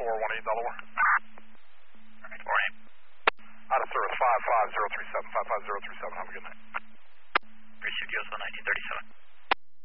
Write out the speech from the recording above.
418 Delaware. 418. Out of service 55037, 55037, have a good night. Received US 1937.